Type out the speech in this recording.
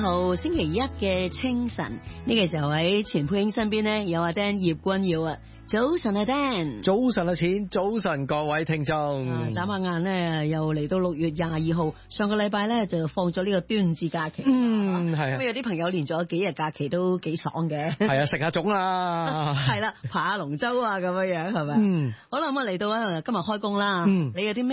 號星期一嘅清晨，呢個時候喺錢佩英身邊呢，有阿 Dan 葉君耀啊。早晨啊 Dan， 早晨啊錢，早晨各位聽眾。 眨下眼呢，又嚟到6月22號，上個禮拜呢就放咗呢個端午節假期。 係啊。 咁有啲朋友連咗幾日假期都幾爽嘅。 係啊，食下粽啊。 係啦，爬下龍舟啊咁樣樣係咪？好啦，咁啊嚟到今日開工啦。你有啲咩